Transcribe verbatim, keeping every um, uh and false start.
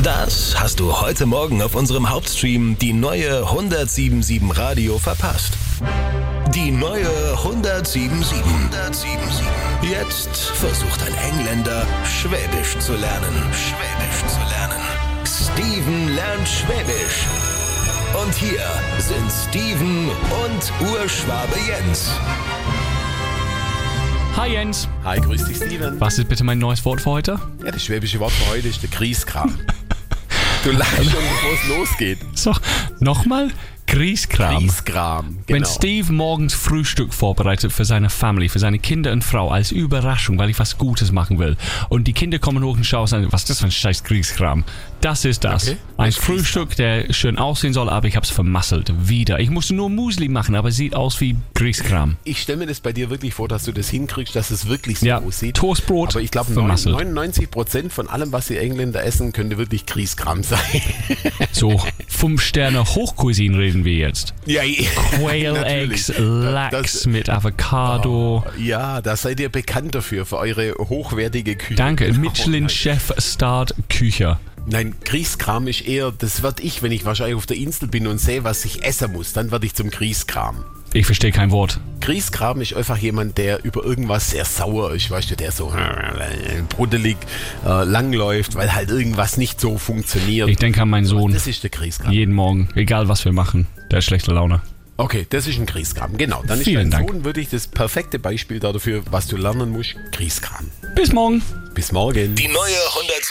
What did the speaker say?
Das hast du heute Morgen auf unserem Hauptstream die neue hundertsiebenundsiebzig Radio verpasst. Die neue hundertsiebenundsiebzig. hundertsiebenundsiebzig. Jetzt versucht ein Engländer, Schwäbisch zu lernen. Schwäbisch zu lernen. Steven lernt Schwäbisch. Und hier sind Steven und Urschwabe Jens. Hi Jens. Hi, grüß dich Steven. Was ist bitte mein neues Wort für heute? Ja, das schwäbische Wort für heute ist der Grieskram. Du lachst schon, bevor es losgeht. So, nochmal? Grieskram. Grieskram, genau. Wenn Steve morgens Frühstück vorbereitet für seine Family, für seine Kinder und Frau als Überraschung, weil ich was Gutes machen will. Und die Kinder kommen hoch und schauen und sagen, was ist das für ein scheiß Grieskram? Das ist das. Okay. Ein Frühstück, der schön aussehen soll, aber ich habe es vermasselt. Wieder. Ich musste nur Müsli machen, aber es sieht aus wie Grieskram. Ich stelle mir das bei dir wirklich vor, dass du das hinkriegst, dass es wirklich so Ja, aussieht. Toastbrot Aber ich glaube, vermasselt. neunundneunzig Prozent von allem, was die Engländer essen, könnte wirklich Grieskram sein. So, fünf Sterne Hochcuisine reden wir jetzt. Ja, Quail natürlich. Eggs, Lachs Das- mit Avocado. Oh, ja, da seid ihr bekannt dafür, für eure hochwertige Küche. Danke, Genau. Michelin-Chef-Start Küche. Nein, Grieskram ist eher, das werd ich, wenn ich wahrscheinlich auf der Insel bin und sehe, was ich essen muss, dann werde ich zum Grieskram. Ich verstehe kein Wort. Grieskram ist einfach jemand, der über irgendwas sehr sauer ist, weißt du, der so bruddelig äh, langläuft, weil halt irgendwas nicht so funktioniert. Ich denke an meinen Sohn. Das ist der Grieskram. Jeden Morgen, egal was wir machen, der hat schlechte Laune. Okay, das ist ein Grieskram, genau. Dann ist Vielen dein Dank. Sohn wirklich das perfekte Beispiel dafür, was du lernen musst. Grieskram. Bis morgen. Bis morgen. Die neue hundertsiebenundsiebzig.